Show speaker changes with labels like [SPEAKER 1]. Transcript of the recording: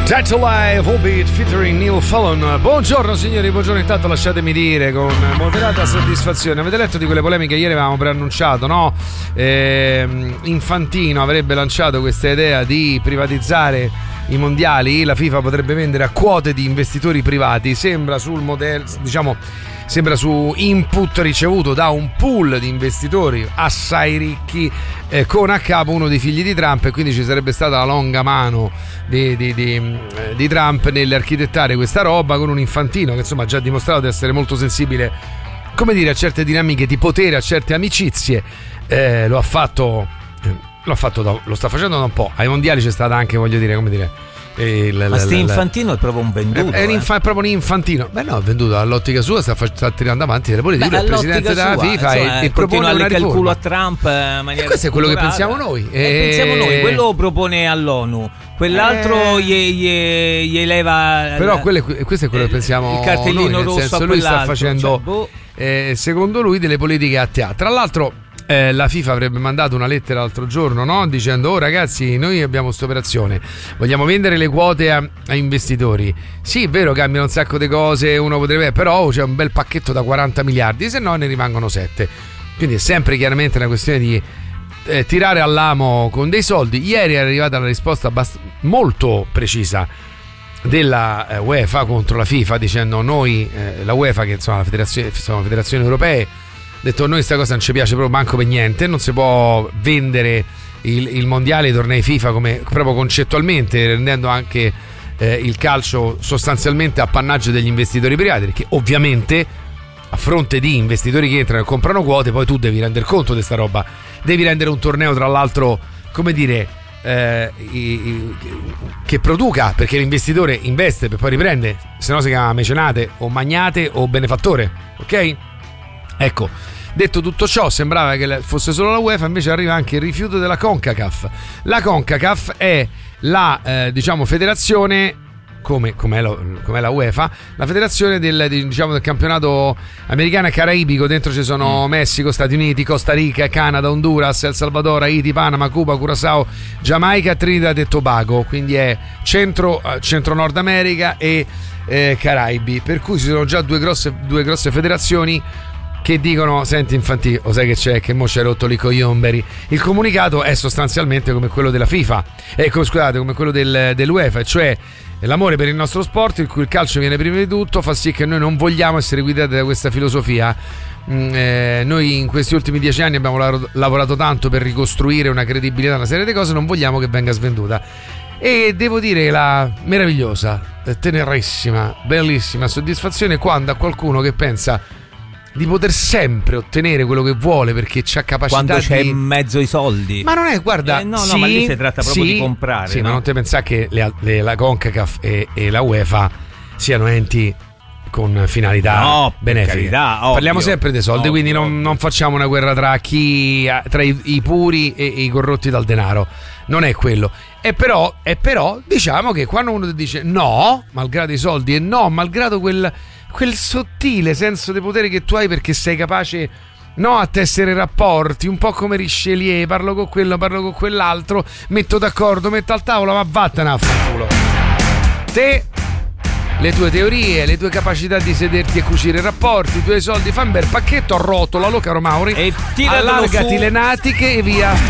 [SPEAKER 1] That's Alive, Hobbit featuring Neil Fallon. Buongiorno signori, buongiorno. Intanto lasciatemi dire con moderata soddisfazione, avete letto di quelle polemiche ieri avevamo preannunciato, no? Infantino avrebbe lanciato questa idea di privatizzare i mondiali, la FIFA potrebbe vendere a quote di investitori privati, sembra sul modello, diciamo, sembra su input ricevuto da un pool di investitori assai ricchi, con a capo uno dei figli di Trump, e quindi ci sarebbe stata la longa mano di Trump nell'architettare questa roba, con un Infantino che insomma ha già dimostrato di essere molto sensibile, come dire, a certe dinamiche di potere, a certe amicizie. Lo sta facendo da un po'. Ai mondiali c'è stata anche, voglio dire, come dire,
[SPEAKER 2] ma Infantino è proprio un venduto.
[SPEAKER 1] È proprio un Infantino. Beh no, è venduto all'ottica sua, sta tirando avanti delle politiche. Lui è il presidente della FIFA e propone una riforma.
[SPEAKER 2] Il culo a Trump
[SPEAKER 1] e questo è quello che pensiamo noi.
[SPEAKER 2] Pensiamo noi, quello lo propone all'ONU, quell'altro gli leva.
[SPEAKER 1] Però questo è quello che pensiamo.
[SPEAKER 2] Il cartellino
[SPEAKER 1] noi, nel
[SPEAKER 2] rosso
[SPEAKER 1] senso, lui sta facendo, secondo lui, delle politiche a teatro. Tra l'altro la FIFA avrebbe mandato una lettera l'altro giorno, no? Dicendo: oh ragazzi, noi abbiamo questa operazione, vogliamo vendere le quote a investitori. Sì, è vero, cambiano un sacco di cose, uno potrebbe, però c'è un bel pacchetto da 40 miliardi, se no ne rimangono 7. Quindi è sempre chiaramente una questione di tirare all'amo con dei soldi. Ieri è arrivata la risposta molto precisa della UEFA contro la FIFA, dicendo: noi, la UEFA, che insomma sono federazioni europee, detto: noi sta cosa non ci piace proprio manco per niente, non si può vendere il mondiale, i tornei FIFA come proprio concettualmente, rendendo anche il calcio sostanzialmente appannaggio degli investitori privati, perché ovviamente a fronte di investitori che entrano e comprano quote, poi tu devi render conto di sta roba, devi rendere un torneo, tra l'altro, come dire, che produca, perché l'investitore investe per poi riprende, se no si chiama mecenate o magnate o benefattore, ok? Ecco, detto tutto ciò, sembrava che fosse solo la UEFA, invece arriva anche il rifiuto della CONCACAF. La CONCACAF è la federazione, come la UEFA, la federazione del campionato americano e caraibico. Dentro ci sono Messico, Stati Uniti, Costa Rica, Canada, Honduras, El Salvador, Haiti, Panama, Cuba, Curaçao, Giamaica, Trinidad e Tobago. Quindi è centro Nord America e Caraibi, per cui ci sono già due grosse federazioni che dicono: senti Infantino, lo sai che c'è, che mo c'è rotto lì con gli omberi. Il comunicato è sostanzialmente come quello della FIFA, come quello dell'UEFA, cioè l'amore per il nostro sport, in cui il calcio viene prima di tutto, fa sì che noi non vogliamo essere guidati da questa filosofia. Noi in questi ultimi 10 anni abbiamo lavorato tanto per ricostruire una credibilità, una serie di cose, non vogliamo che venga svenduta. E devo dire la meravigliosa, tenerissima, bellissima soddisfazione quando a qualcuno che pensa di poter sempre ottenere quello che vuole perché c'ha capacità,
[SPEAKER 2] quando c'è in mezzo i soldi.
[SPEAKER 1] Ma non è, guarda,
[SPEAKER 2] sì, ma lì si tratta proprio di comprare.
[SPEAKER 1] Sì,
[SPEAKER 2] no?
[SPEAKER 1] ma non te pensare che la CONCACAF e la UEFA siano enti con finalità benefiche. Parliamo sempre dei soldi, quindi non facciamo una guerra tra i puri e i corrotti dal denaro. Non è quello. E però diciamo che quando uno ti dice no, malgrado i soldi, e no, malgrado quel sottile senso di potere che tu hai, perché sei capace, no, a tessere rapporti, un po' come Richelieu, parlo con quello, parlo con quell'altro, metto d'accordo, metto al tavolo, ma vattene a fanculo. Te, le tue teorie, le tue capacità di sederti e cucire rapporti, i tuoi soldi, fai un bel pacchetto, arrotolalo, caro Mauri,
[SPEAKER 2] e
[SPEAKER 1] allargati le natiche e via.